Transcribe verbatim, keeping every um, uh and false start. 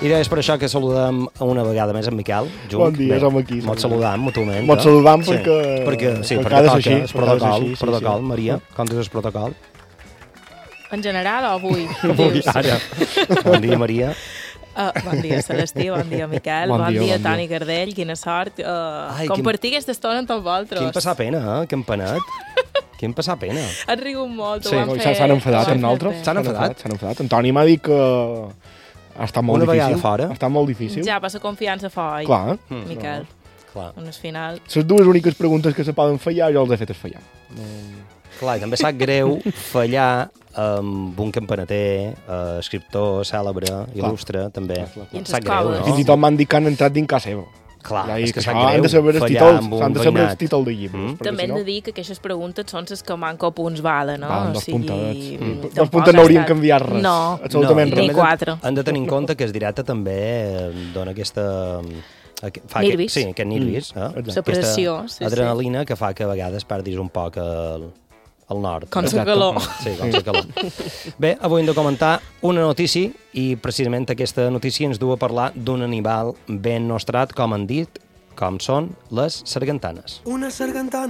I és per això que saludem una vegada més en Miquel. Junc. Bon dia, som aquí. Mots saludam mutuament. Mots saludam sí. perquè... Perquè, sí, perquè perquè ha de ser toca, així, és protocol, sí, sí, protocol. sí. Maria, com és el protocol? En general o avui? Avui, ara. Bon dia, Maria. Uh, bon dia, Celestí, bon dia, Miquel, bon, bon dia, dia, bon Toni dia. Gardell, quina sort uh, Ai, compartir quin... aquesta estona amb tots vosaltres. Quin passar pena, eh? Que empanat. Quin passar pena. Han rigut molt, Sí, ho han No, fet. s'han enfadat ho han amb fet nosaltres. bé. S'han enfadat? S'han enfadat. Antoni m'ha dit que ha estat molt Una difícil. vegada fora. Ha estat molt difícil. Ja, passa confiança fora, Clar. Mm. Miquel. Clar. En el final... Les dues úniques preguntes que se poden fallar, jo els he fet fallar. Clar, i també sap greu fallar amb un campaneter, eh, escriptor, cèlebre, il·lustre, també. clar, I ens Sap greu, escoles. no? Fins i tot m'han dit que han entrat dins casa seva. Clar, Ja, és i que que sap això greu han de saber els fallar títols, amb un s'han de saber veïnat. els títols de llibres. Mm. perquè També si hem no, de dir que aquestes preguntes són les que manco punts valen, no? Valen dos O sigui, puntets. mm, Mm. Dos tampoc puntes ha no haurien estat- canviat res. No, Absolutament Ni i també quatre. Han de tenir en compte que el directe també eh, dona aquesta... aqu- Fa Nervis. Aquest, sí, aquest nervis. Eh? Exacte. La pressió, sí, sí. adrenalina que fa que a vegades perdis un poc el, el nord. Com la Exacte. calor. Sí, com la calor. Bé, avui hem de comentar una notícia i precisament aquesta notícia ens du a parlar d'un animal ben nostrat, com han dit, com són les sargantanes. Una sargantana